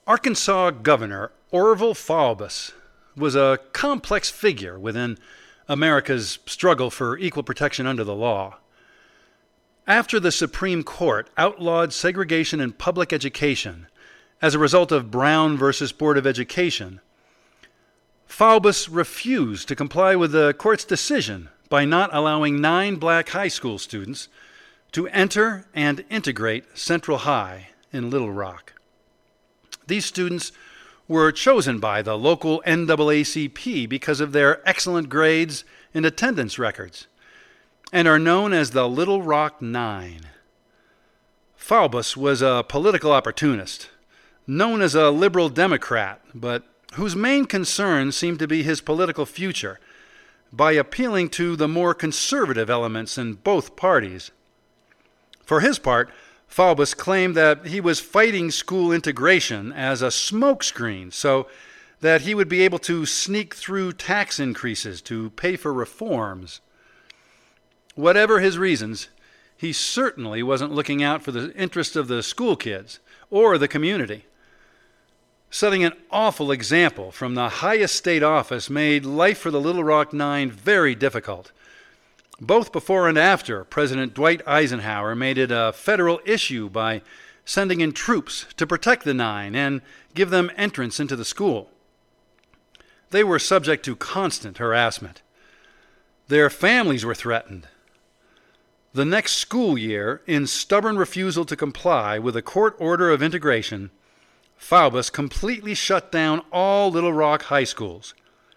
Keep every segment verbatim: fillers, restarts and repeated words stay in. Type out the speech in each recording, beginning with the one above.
Arkansas Governor Orville Faubus was a complex figure within America's struggle for equal protection under the law. After the Supreme Court outlawed segregation in public education as a result of Brown versus Board of Education, Faubus refused to comply with the court's decision by not allowing nine black high school students to enter and integrate Central High in Little Rock. These students were chosen by the local N double A C P because of their excellent grades and attendance records, and are known as the Little Rock Nine. Faubus was a political opportunist, known as a liberal Democrat, but whose main concern seemed to be his political future by appealing to the more conservative elements in both parties. For his part, Faubus claimed that he was fighting school integration as a smokescreen so that he would be able to sneak through tax increases to pay for reforms. Whatever his reasons, he certainly wasn't looking out for the interest of the school kids or the community. Setting an awful example from the highest state office made life for the Little Rock Nine very difficult. Both before and after President Dwight Eisenhower made it a federal issue by sending in troops to protect the Nine and give them entrance into the school. They were subject to constant harassment. Their families were threatened. The next school year, in stubborn refusal to comply with a court order of integration, Faubus completely shut down all Little Rock high schools.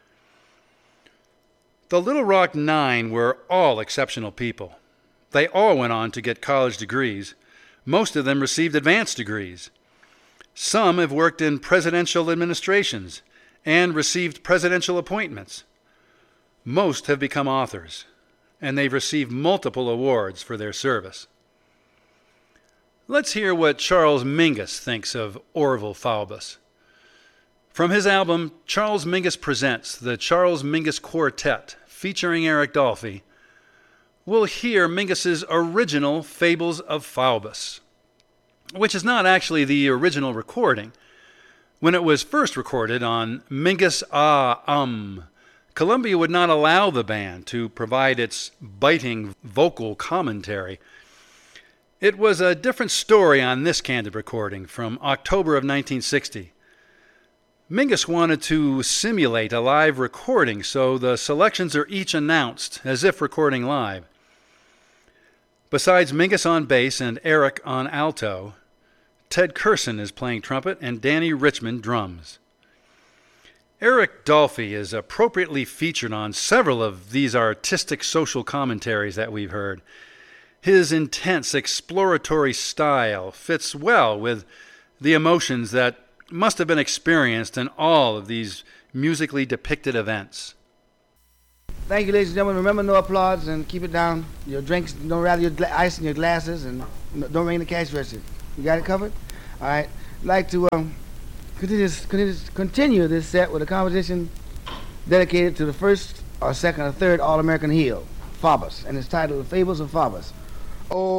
The Little Rock Nine were all exceptional people. They all went on to get college degrees. Most of them received advanced degrees. Some have worked in presidential administrations and received presidential appointments. Most have become authors, and they've received multiple awards for their service. Let's hear what Charles Mingus thinks of Orville Faubus. From his album, Charles Mingus Presents the Charles Mingus Quartet, featuring Eric Dolphy, we'll hear Mingus's original Fables of Faubus, which is not actually the original recording. When it was first recorded on Mingus Ah Um, Columbia would not allow the band to provide its biting vocal commentary. It was a different story on this candid recording from October of nineteen sixty. Mingus wanted to simulate a live recording, so the selections are each announced as if recording live. Besides Mingus on bass and Eric on alto, Ted Curson is playing trumpet and Danny Richmond drums. Eric Dolphy is appropriately featured on several of these artistic social commentaries that we've heard. His intense exploratory style fits well with the emotions that must have been experienced in all of these musically depicted events. Thank you, ladies and gentlemen. Remember, no applause and keep it down. Your drinks, don't rather your gla- ice in your glasses, and don't ring the cash register. You got it covered? All right. I'd like to um, continue, continue, continue this set with a composition dedicated to the first or second or third All-American heel, Faubus, and it's titled The Fables of Faubus. Oh.